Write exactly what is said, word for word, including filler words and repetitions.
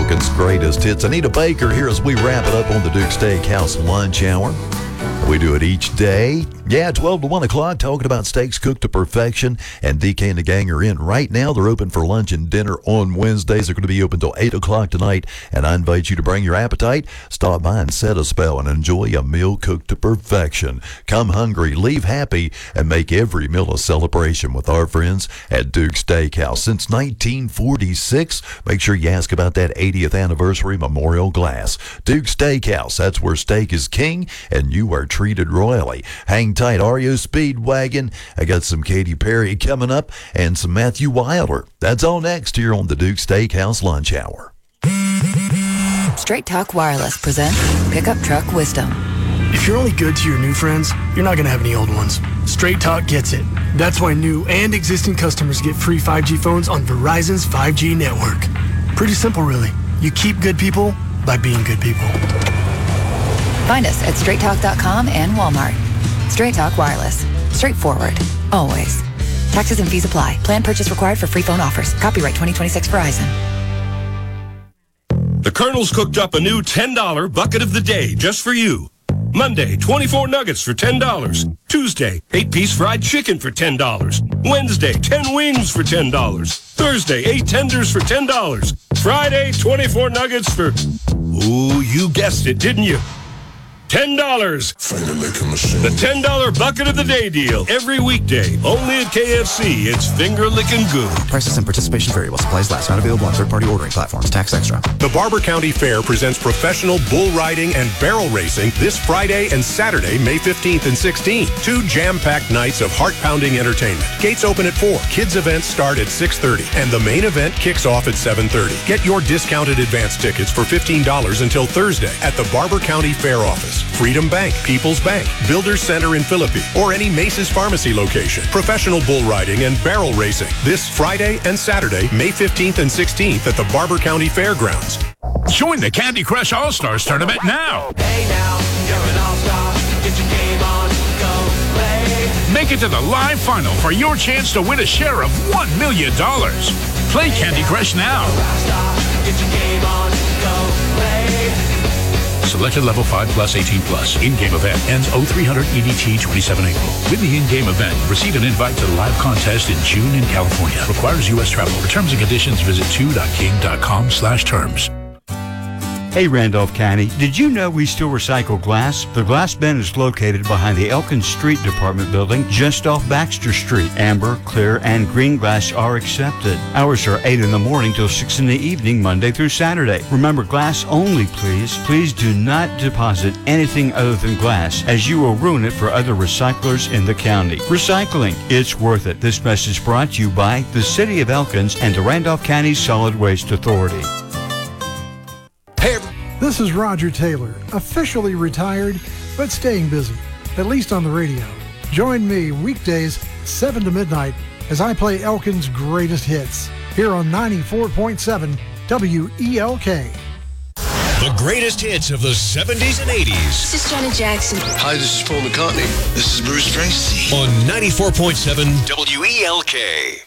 Elkin's greatest hits. Anita Baker here as we wrap it up on the Duke Steakhouse lunch hour. We do it each day. Yeah, twelve to one o'clock, talking about steaks cooked to perfection. And D K and the gang are in right now. They're open for lunch and dinner on Wednesdays. They're going to be open till eight o'clock tonight. And I invite you to bring your appetite. Stop by and set a spell and enjoy a meal cooked to perfection. Come hungry, leave happy, and make every meal a celebration with our friends at Duke Steakhouse. Since nineteen forty-six, make sure you ask about that eightieth anniversary memorial glass. Duke Steakhouse, that's where steak is king, and you are treated royally. Hang tight, R E O Speedwagon. I got some Katy Perry coming up and some Matthew Wilder. That's all next here on the Duke Steakhouse Lunch Hour. Straight Talk Wireless presents Pickup Truck Wisdom. If you're only good to your new friends, you're not going to have any old ones. Straight Talk gets it. That's why new and existing customers get free five G phones on Verizon's five G network. Pretty simple, really. You keep good people by being good people. Find us at straight talk dot com and Walmart. Straight Talk Wireless. Straightforward. Always. Taxes and fees apply. Plan purchase required for free phone offers. Copyright twenty twenty-six Verizon. The Colonel's cooked up a new ten dollar bucket of the day just for you. Monday, twenty-four nuggets for ten dollars. Tuesday, eight-piece fried chicken for ten dollars. Wednesday, ten wings for ten dollars. Thursday, eight tenders for ten dollars. Friday, twenty-four nuggets for... Ooh, you guessed it, didn't you? ten dollars. The ten dollar bucket of the day deal. Every weekday. Only at K F C. It's finger-licking good. Prices and participation vary while supplies last. Not available on third-party ordering platforms. Tax extra. The Barber County Fair presents professional bull riding and barrel racing this Friday and Saturday, May fifteenth and sixteenth. Two jam-packed nights of heart-pounding entertainment. Gates open at four. Kids events start at six thirty. And the main event kicks off at seven thirty. Get your discounted advance tickets for fifteen dollars until Thursday at the Barber County Fair office. Freedom Bank, People's Bank, Builders Center in Philippi, or any Mace's Pharmacy location. Professional bull riding and barrel racing this Friday and Saturday, May fifteenth and sixteenth at the Barber County Fairgrounds. Join the Candy Crush All-Stars Tournament now. Hey now, you're an all-star. Get your game on, go play. Make it to the live final for your chance to win a share of one million dollars. Play Candy Crush now. Get your game on, go play. Selected level five plus eighteen plus. In-game event ends oh three hundred E D T twenty-seven April. Win the in-game event. Receive an invite to the live contest in June in California. Requires U S travel. For terms and conditions, visit two dot king dot com slash terms. Hey, Randolph County, did you know we still recycle glass? The glass bin is located behind the Elkins Street Department building just off Baxter Street. Amber, clear, and green glass are accepted. Hours are eight in the morning till six in the evening, Monday through Saturday. Remember, glass only, please. Please do not deposit anything other than glass, as you will ruin it for other recyclers in the county. Recycling, it's worth it. This message brought to you by the City of Elkins and the Randolph County Solid Waste Authority. This is Roger Taylor, officially retired, but staying busy, at least on the radio. Join me weekdays, seven to midnight, as I play Elkins' greatest hits, here on ninety-four point seven W E L K. The greatest hits of the seventies and eighties. This is Janet Jackson. Hi, this is Paul McCartney. This is Bruce Springsteen. On ninety-four point seven W E L K.